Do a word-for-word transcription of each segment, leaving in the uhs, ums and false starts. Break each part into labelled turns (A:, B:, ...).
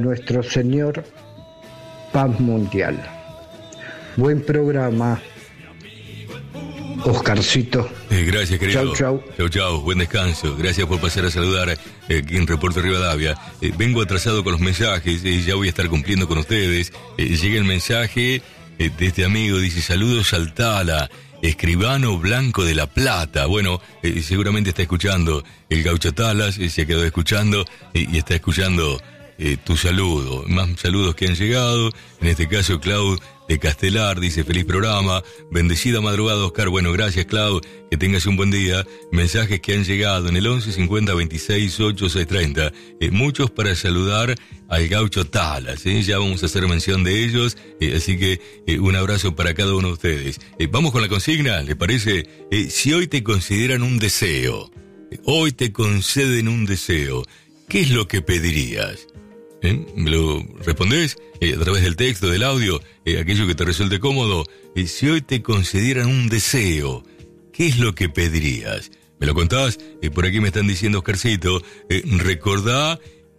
A: nuestro Señor, paz mundial. Buen programa, Oscarcito.
B: Eh, gracias, querido.
A: Chau, chau.
B: Chau, chau. Buen descanso. Gracias por pasar a saludar eh, aquí en Reporte Rivadavia. Eh, vengo atrasado con los mensajes y eh, ya voy a estar cumpliendo con ustedes. Eh, llega el mensaje eh, de este amigo, dice: saludos al Tala, escribano Blanco de La Plata. Bueno, eh, seguramente está escuchando el Gaucho Talas, eh, se quedó escuchando eh, y está escuchando eh, tu saludo. Más saludos que han llegado. En este caso, Clau de Castelar dice: feliz programa, bendecida madrugada, Oscar. Bueno, gracias, Clau, que tengas un buen día. Mensajes que han llegado en el once cincuenta veintiséis ochenta y seis treinta, eh, muchos para saludar al Gaucho Talas, eh, ya vamos a hacer mención de ellos, eh, así que eh, un abrazo para cada uno de ustedes. Eh, vamos con la consigna, ¿le parece? Eh, si hoy te consideran un deseo, eh, hoy te conceden un deseo, ¿qué es lo que pedirías? ¿Eh? ¿Me lo respondés eh, a través del texto, del audio, eh, aquello que te resulte cómodo? Eh, si hoy te concedieran un deseo, ¿qué es lo que pedirías? ¿Me lo contás? Eh, por aquí me están diciendo, Oscarcito, eh, recordá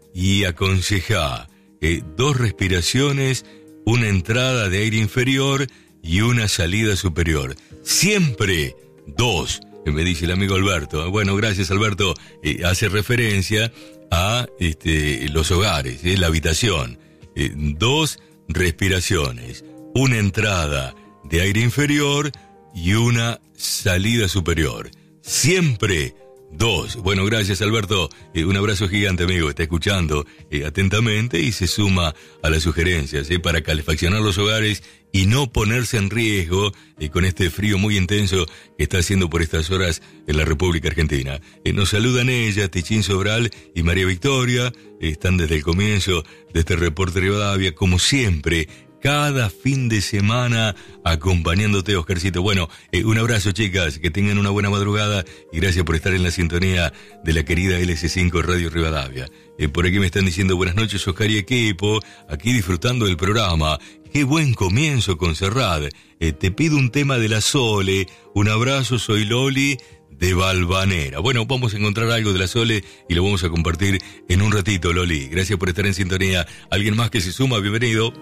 B: y aconsejá eh, dos respiraciones, una entrada de aire inferior y una salida superior. Siempre dos, eh, me dice el amigo Alberto. Bueno, gracias, Alberto. Eh, hace referencia a este, los hogares, eh, la habitación. Eh, dos respiraciones, una entrada de aire inferior y una salida superior. Siempre dos. Bueno, gracias, Alberto. Eh, un abrazo gigante, amigo. Está escuchando eh, atentamente y se suma a las sugerencias eh, para calefaccionar los hogares y no ponerse en riesgo eh, con este frío muy intenso que está haciendo por estas horas en la República Argentina. Eh, nos saludan ella, Tichín Sobral y María Victoria. Eh, están desde el comienzo de este Reporte Rivadavia, como siempre, cada fin de semana acompañándote, Oscarcito. Bueno, eh, un abrazo, chicas, que tengan una buena madrugada y gracias por estar en la sintonía de la querida L C cinco Radio Rivadavia. Eh, por aquí me están diciendo buenas noches, Oscar y equipo, aquí disfrutando del programa. Qué buen comienzo con Serrat. Eh, te pido un tema de la Sole. Un abrazo, soy Loli de Valvanera. Bueno, vamos a encontrar algo de la Sole y lo vamos a compartir en un ratito, Loli. Gracias por estar en sintonía. ¿Alguien más que se suma? Bienvenido.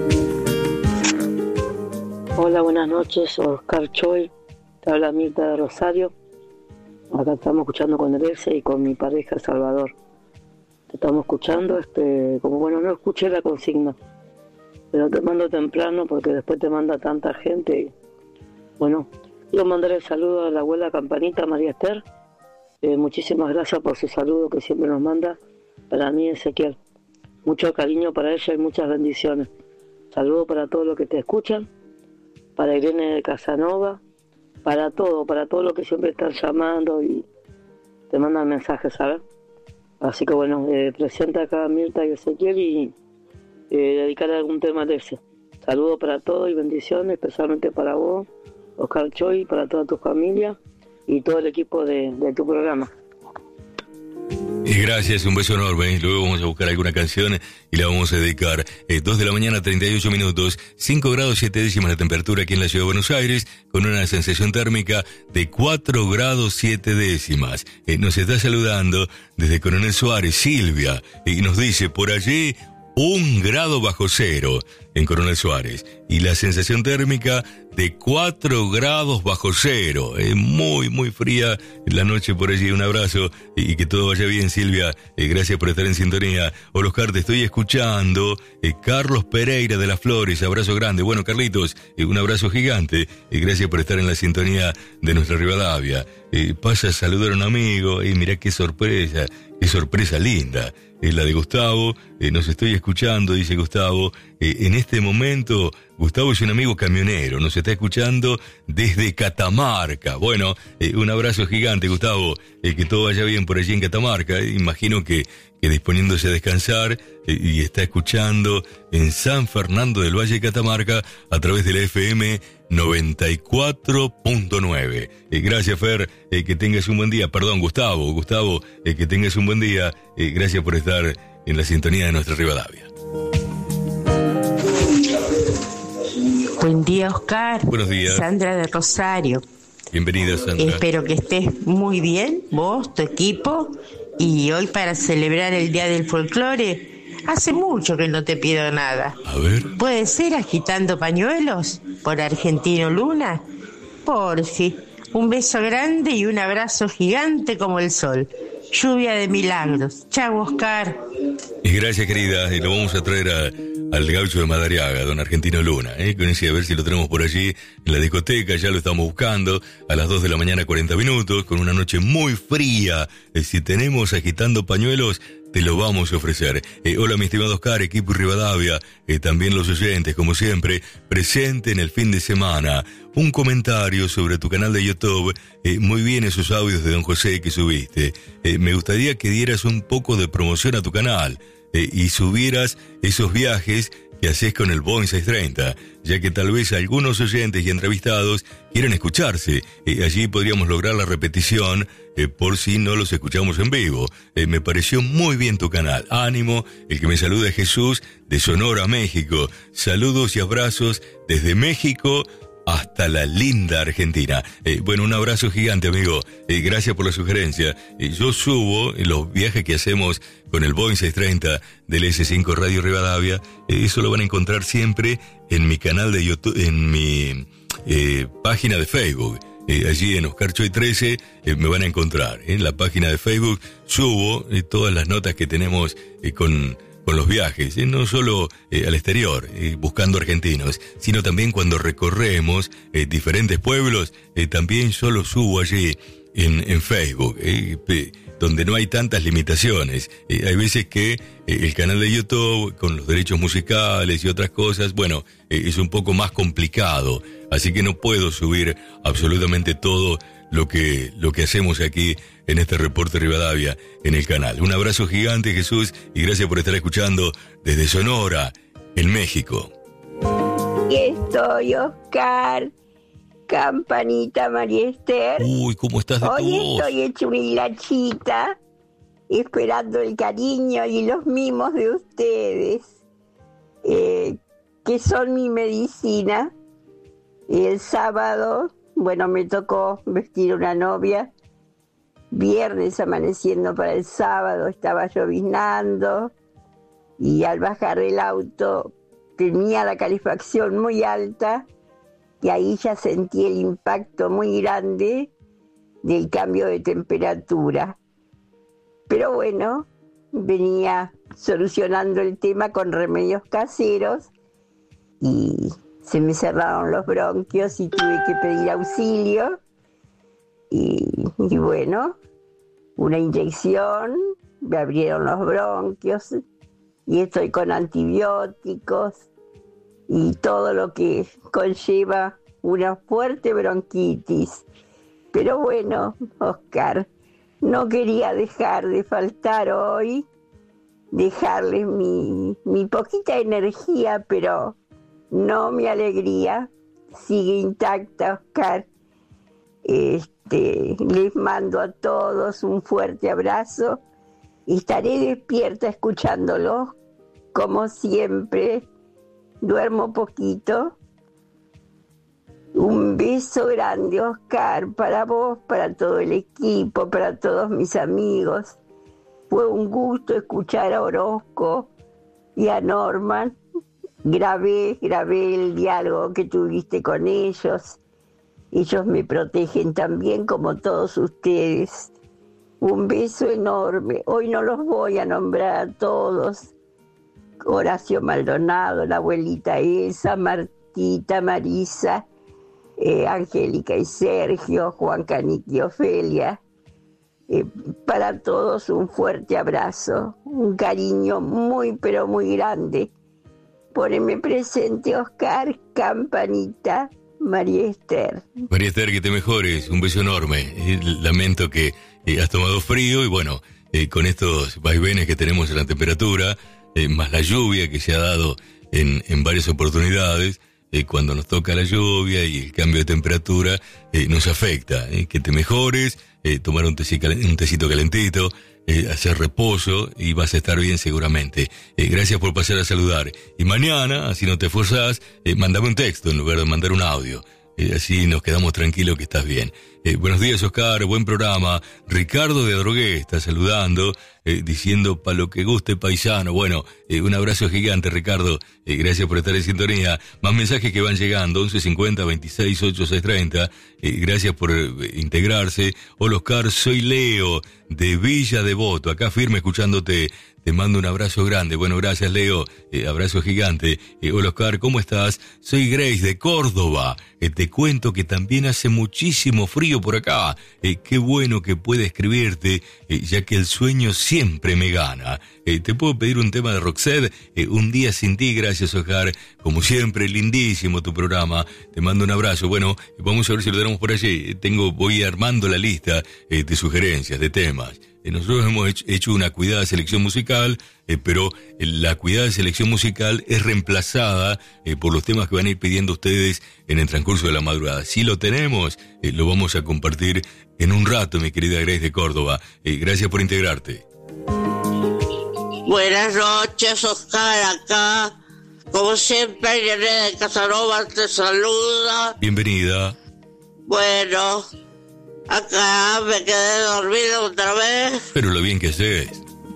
C: Hola, buenas noches, Oscar Choy. Te habla Mirta de Rosario. Acá estamos escuchando con Elise y con mi pareja Salvador. Te estamos escuchando, este, como bueno, no escuché la consigna, pero te mando temprano porque después te manda tanta gente. Bueno, quiero mandar el saludo a la abuela Campanita, María Esther. Eh, muchísimas gracias por su saludo que siempre nos manda. Para mí, Ezequiel. Mucho cariño para ella y muchas bendiciones. Saludo para todos los que te escuchan, para Irene de Casanova, para todo, para todo lo que siempre están llamando y te mandan mensajes, ¿sabes? Así que bueno, eh, presenta acá a Mirta y Ezequiel y eh, dedicarle algún tema de ese. Saludos para todos y bendiciones, especialmente para vos, Oscar Choy, para toda tu familia y todo el equipo de, de tu programa.
B: Y gracias, un beso enorme. Luego vamos a buscar alguna canción y la vamos a dedicar. Eh, dos de la mañana, treinta y ocho minutos, cinco grados siete décimas la temperatura aquí en la ciudad de Buenos Aires, con una sensación térmica de cuatro grados siete décimas. Eh, nos está saludando desde Coronel Suárez, Silvia, y nos dice, por allí, un grado bajo cero en Coronel Suárez. Y la sensación térmica de cuatro grados bajo cero. Es eh, muy, muy fría la noche por allí. Un abrazo y, y que todo vaya bien, Silvia. Eh, gracias por estar en sintonía. Hola, Oscar, te estoy escuchando. Eh, Carlos Pereira de Las Flores, abrazo grande. Bueno, Carlitos, eh, un abrazo gigante. Eh, gracias por estar en la sintonía de nuestra Rivadavia. Eh, pasa a saludar a un amigo. Eh, mirá qué sorpresa, qué sorpresa linda. Eh, la de Gustavo, eh, nos estoy escuchando, dice Gustavo. Eh, en este momento, Gustavo es un amigo camionero, nos está escuchando desde Catamarca. Bueno, eh, un abrazo gigante, Gustavo, eh, que todo vaya bien por allí en Catamarca. Eh, imagino que, que disponiéndose a descansar eh, y está escuchando en San Fernando del Valle de Catamarca a través de la F M noventa y cuatro punto nueve. Eh, gracias, Fer, eh, que tengas un buen día. Perdón, Gustavo, Gustavo, eh, que tengas un buen día. Eh, gracias por estar en la sintonía de nuestra Rivadavia.
D: Buen día, Oscar.
B: Buenos días.
D: Sandra de Rosario.
B: Bienvenida, Sandra.
D: Espero que estés muy bien, vos, tu equipo. Y hoy, para celebrar el Día del Folclore, Hace mucho que no te pido nada.
B: A ver.
D: ¿Puede ser Agitando Pañuelos por Argentino Luna? Porfi, un beso grande y un abrazo gigante como el sol. Lluvia de milagros. Chau, Oscar.
B: Y gracias, querida. Y lo vamos a traer a, al gaucho de Madariaga, don Argentino Luna. ¿eh? Conocí a ver si lo tenemos por allí en la discoteca. Ya lo estamos buscando a las dos de la mañana, cuarenta minutos, con una noche muy fría. Eh, si tenemos Agitando Pañuelos, te lo vamos a ofrecer. Eh, hola, mi estimado Oscar, equipo y Rivadavia, eh, también los oyentes, como siempre, presente en el fin de semana. Un comentario sobre tu canal de YouTube. Eh, muy bien esos audios de don José que subiste. Eh, me gustaría que dieras un poco de promoción a tu canal eh, y subieras esos viajes que haces con el Boeing seiscientos treinta, ya que tal vez algunos oyentes y entrevistados quieren escucharse. Eh, allí podríamos lograr la repetición eh, por si no los escuchamos en vivo. Eh, me pareció muy bien tu canal. Ánimo, el que me saluda es Jesús de Sonora, México. Saludos y abrazos desde México hasta la linda Argentina. Eh, bueno, un abrazo gigante, amigo. Eh, gracias por la sugerencia. Eh, yo subo eh, los viajes que hacemos con el Boeing seiscientos treinta del ese cinco Radio Rivadavia. Eh, eso lo van a encontrar siempre en mi canal de YouTube, en mi eh, página de Facebook. Eh, allí en Oscar Choy trece eh, me van a encontrar. En la página de Facebook subo eh, todas las notas que tenemos eh, con... con los viajes, eh, no solo eh, al exterior, eh, buscando argentinos, sino también cuando recorremos eh, diferentes pueblos, eh, también solo subo allí en, en Facebook, eh, pe, donde no hay tantas limitaciones. Eh, hay veces que eh, el canal de YouTube, con los derechos musicales y otras cosas, bueno, eh, es un poco más complicado, así que no puedo subir absolutamente todo lo que, lo que hacemos aquí en este reporte Rivadavia en el canal. Un abrazo gigante, Jesús, y gracias por estar escuchando desde Sonora, en México.
E: Y estoy, Oscar, Campanita, María Esther.
B: Uy, ¿cómo estás de tu
E: Hoy
B: voz?
E: estoy hecho una hilachita, esperando el cariño y los mimos de ustedes, eh, que son mi medicina. El sábado, bueno, me tocó vestir una novia. Viernes amaneciendo para el sábado, estaba lloviznando y al bajar del auto tenía la calefacción muy alta y ahí ya sentí el impacto muy grande del cambio de temperatura. Pero bueno, venía solucionando el tema con remedios caseros y se me cerraron los bronquios y tuve que pedir auxilio. Y, y bueno, una inyección, me abrieron los bronquios y estoy con antibióticos y todo lo que conlleva una fuerte bronquitis. Pero bueno, Oscar, no quería dejar de faltar hoy, dejarles mi, mi poquita energía, pero no mi alegría. Sigue intacta, Oscar. Este, les mando a todos un fuerte abrazo y estaré despierta escuchándolos como siempre. Duermo poquito. Un beso grande, Oscar, para vos, para todo el equipo, para todos mis amigos. Fue un gusto escuchar a Orozco y a Norman. Grabé, grabé el diálogo que tuviste con ellos. Ellos me protegen también como todos ustedes. Un beso enorme. Hoy no los voy a nombrar a todos. Horacio Maldonado, la abuelita Elsa, Martita, Marisa, eh, Angélica y Sergio, Juan Canique y Ofelia. Eh, para todos un fuerte abrazo, un cariño muy pero muy grande. Poneme presente, Oscar, Campanita, María Esther.
B: María Esther, que te mejores, un beso enorme. Eh, lamento que eh, has tomado frío y bueno, eh, con estos vaivenes que tenemos en la temperatura, eh, más la lluvia que se ha dado en, en varias oportunidades, eh, cuando nos toca la lluvia y el cambio de temperatura, eh, nos afecta. Eh, que te mejores, eh, tomar un tecito, un tecito calentito, eh, hacer reposo y vas a estar bien seguramente. Eh, gracias por pasar a saludar. Y mañana, así no te esforzás, eh, mandame un texto en lugar de mandar un audio. Eh, así nos quedamos tranquilos que estás bien. Eh, buenos días, Oscar, buen programa. Ricardo de Adrogué está saludando, eh, diciendo pa' lo que guste paisano. Bueno, eh, un abrazo gigante, Ricardo. Eh, gracias por estar en sintonía. Más mensajes que van llegando, once cincuenta, veintiséis, ochenta y seis treinta. Eh, gracias por eh, integrarse. Hola, Oscar, soy Leo de Villa Devoto, acá firme escuchándote. Te mando un abrazo grande. Bueno, gracias, Leo. Eh, abrazo gigante. Eh, hola, Oscar, ¿cómo estás? Soy Grace de Córdoba. Eh, te cuento que también hace muchísimo frío por acá. Eh, qué bueno que puede escribirte, eh, ya que el sueño siempre me gana. Eh, te puedo pedir un tema de Roxette, eh, Un día sin ti. Gracias, Oscar. Como siempre, lindísimo tu programa. Te mando un abrazo. Bueno, vamos a ver si lo tenemos por allí. Tengo, voy armando la lista eh, de sugerencias, de temas. Nosotros hemos hecho una cuidada selección musical, eh, pero la cuidada selección musical es reemplazada eh, por los temas que van a ir pidiendo ustedes en el transcurso de la madrugada. Si lo tenemos, eh, lo vamos a compartir en un rato, mi querida Grace de Córdoba. Eh, gracias por integrarte.
F: Buenas noches, Oscar, acá. Como siempre, Irene de Casanova te saluda.
B: Bienvenida.
F: Bueno... acá me quedé dormido otra vez.
B: Pero lo bien que haces.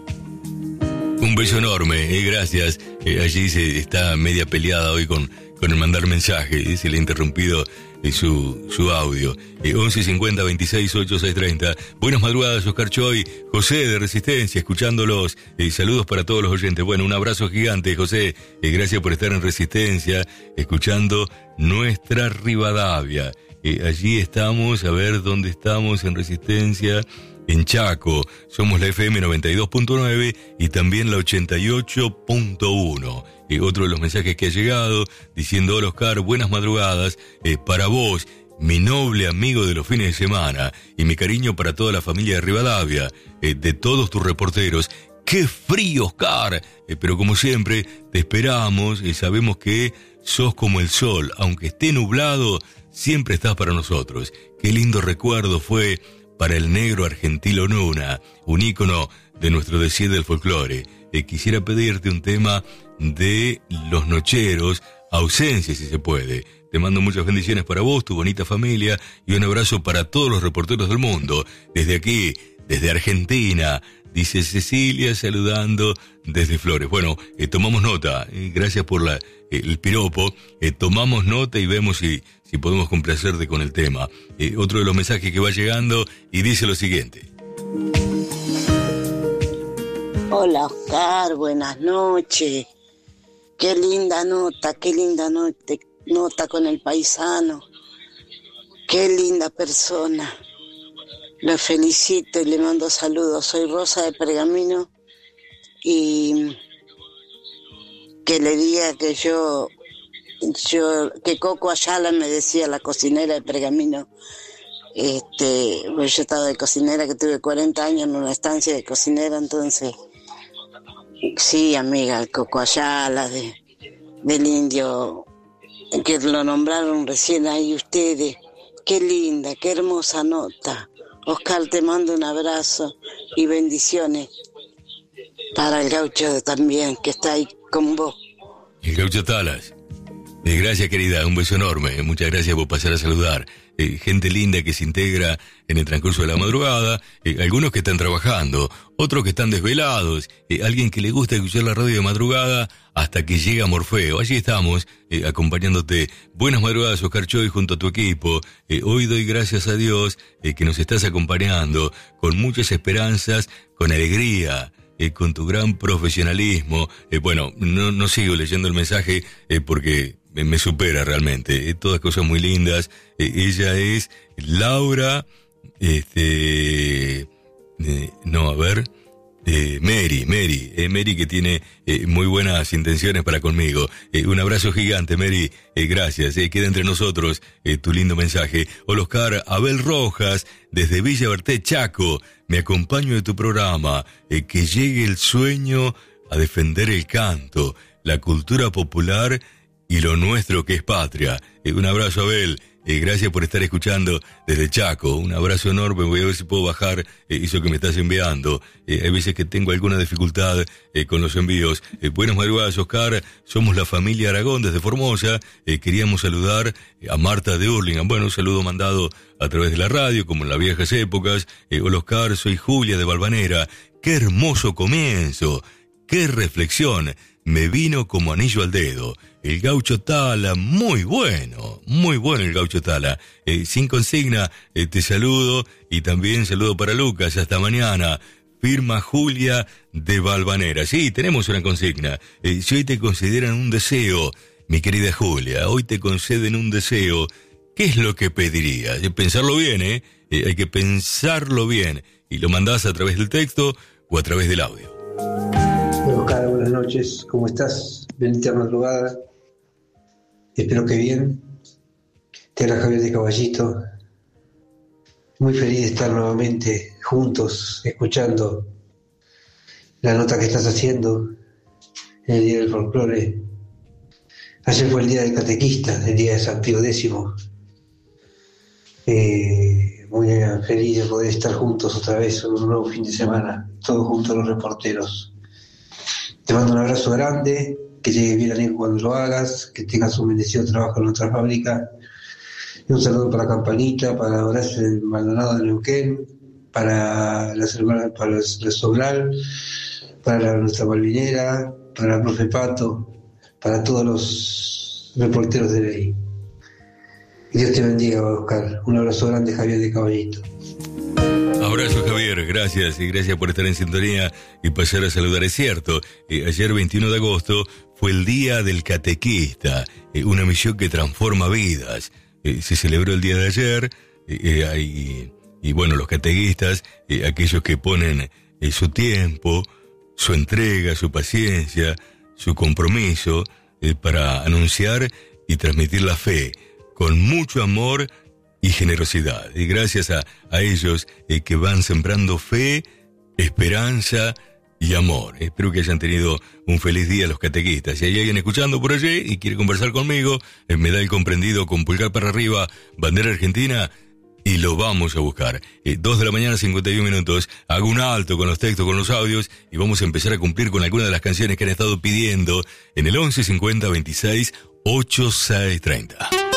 B: Un beso enorme, eh, gracias. Eh, allí se está media peleada hoy con, con el mandar mensaje. Eh, se le ha interrumpido eh, su, su audio. Eh, once cincuenta, veintiséis, ochenta y seis treinta. Buenas madrugadas, Oscar Choy. José de Resistencia, escuchándolos. Eh, saludos para todos los oyentes. Bueno, un abrazo gigante, José. Eh, gracias por estar en Resistencia, escuchando nuestra Rivadavia. Eh, allí estamos, a ver dónde estamos en Resistencia, en Chaco. Somos la F M noventa y dos punto nueve y también la ochenta y ocho punto uno. Eh, otro de los mensajes que ha llegado, diciendo: hola, Oscar, buenas madrugadas, eh, para vos, mi noble amigo de los fines de semana, y mi cariño para toda la familia de Rivadavia, eh, de todos tus reporteros. ¡Qué frío, Oscar! Eh, pero como siempre, te esperamos y sabemos que sos como el sol, aunque esté nublado, siempre estás para nosotros. Qué lindo recuerdo fue para el negro Argentino Luna, un ícono de nuestro decir del folclore. Eh, quisiera pedirte un tema de Los Nocheros, Ausencia, si se puede. Te mando muchas bendiciones para vos, tu bonita familia, y un abrazo para todos los reporteros del mundo. Desde aquí, desde Argentina, dice Cecilia, saludando desde Flores. Bueno, eh, tomamos nota. Eh, gracias por la, eh, el piropo. Eh, tomamos nota y vemos si... si podemos complacerte con el tema. Eh, otro de los mensajes que va llegando y dice lo siguiente.
F: Hola, Oscar, buenas noches. Qué linda nota, qué linda nota, nota con el paisano. Qué linda persona. Lo felicito y le mando saludos. Soy Rosa de Pergamino y que le diga que yo... Yo, que Coco Ayala me decía, la cocinera de Pergamino, este, pues yo estaba de cocinera, que tuve cuarenta años en una estancia de cocinera, entonces, sí, amiga, el Coco Ayala, de, del indio, que lo nombraron recién ahí ustedes, qué linda, qué hermosa nota. Oscar, te mando un abrazo y bendiciones para el gaucho también, que está ahí con vos.
B: El gaucho Talas. Eh, gracias, querida, un beso enorme. Muchas gracias por pasar a saludar. Eh, gente linda que se integra en el transcurso de la madrugada. Eh, algunos que están trabajando, otros que están desvelados. Eh, alguien que le gusta escuchar la radio de madrugada hasta que llega Morfeo. Allí estamos, eh, acompañándote. Buenas madrugadas, Oscar Choy, junto a tu equipo. Eh, hoy doy gracias a Dios eh, que nos estás acompañando con muchas esperanzas, con alegría. Eh, con tu gran profesionalismo. Eh, bueno, no, no sigo leyendo el mensaje eh, porque me, me supera realmente. Eh, todas cosas muy lindas. Eh, ella es Laura, este, eh, no, a ver, eh, Mary, Mary, eh, Mary que tiene eh, muy buenas intenciones para conmigo. Eh, un abrazo gigante, Mary, eh, gracias. Eh, queda entre nosotros eh, tu lindo mensaje. Hola, Oscar, Abel Rojas, desde Villa Berté, Chaco. Me acompaño de tu programa, eh, que llegue el sueño a defender el canto, la cultura popular y lo nuestro que es patria. Eh, un abrazo, Abel. Eh, gracias por estar escuchando desde Chaco. Un abrazo enorme. Voy a ver si puedo bajar eh, eso que me estás enviando. Eh, hay veces que tengo alguna dificultad eh, con los envíos. Eh, buenas madrugadas, Oscar. Somos la familia Aragón desde Formosa. Eh, queríamos saludar a Marta de Hurlingham. Bueno, un saludo mandado a través de la radio, como en las viejas épocas. Eh, hola, Oscar. Soy Julia de Valvanera. Qué hermoso comienzo. Qué reflexión. Me vino como anillo al dedo. El Gaucho Tala, muy bueno, muy bueno el Gaucho Tala. Eh, sin consigna, eh, te saludo y también saludo para Lucas. Hasta mañana. Firma Julia de Valvanera. Sí, tenemos una consigna. Eh, si hoy te consideran un deseo, mi querida Julia, hoy te conceden un deseo, ¿qué es lo que pedirías? Eh, pensarlo bien, ¿eh? eh hay que pensarlo bien. Y lo mandás a través del texto o a través del audio.
G: Oscar, buenas noches. ¿Cómo estás? Bendita madrugada. Espero que bien. Te habla Javier de Caballito. Muy feliz de estar nuevamente juntos, escuchando la nota que estás haciendo en el Día del Folclore. Ayer fue el Día del Catequista, el Día de San Pío X. Eh, muy feliz de poder estar juntos otra vez en un nuevo fin de semana, todos juntos los reporteros. Te mando un abrazo grande, que llegue bien a Nico cuando lo hagas, que tengas un bendecido trabajo en nuestra fábrica. Y un saludo para Campanita, para Horacio del Maldonado de Neuquén, para las hermanas, para el Sobral, para nuestra Malvinera, para el profe Pato, para todos los reporteros de ley. Que Dios te bendiga, Oscar. Un abrazo grande, Javier de Caballito.
B: Abrazo, Javier, gracias y gracias por estar en sintonía y pasar a saludar. Es cierto, eh, ayer veintiuno de agosto fue el Día del Catequista, eh, una misión que transforma vidas. Eh, se celebró el día de ayer eh, eh, y, y bueno, los catequistas, eh, aquellos que ponen eh, su tiempo, su entrega, su paciencia, su compromiso eh, para anunciar y transmitir la fe con mucho amor y generosidad. Y gracias a, a ellos eh, que van sembrando fe, esperanza y amor. Espero que hayan tenido un feliz día los catequistas. Si hay alguien escuchando por allí y quiere conversar conmigo, eh, me da el comprendido con pulgar para arriba, bandera argentina, y lo vamos a buscar. Eh, dos de la mañana, cincuenta y un minutos. Hago un alto con los textos, con los audios, y vamos a empezar a cumplir con algunas de las canciones que han estado pidiendo en el once cincuenta veintiséis ochenta y seis treinta.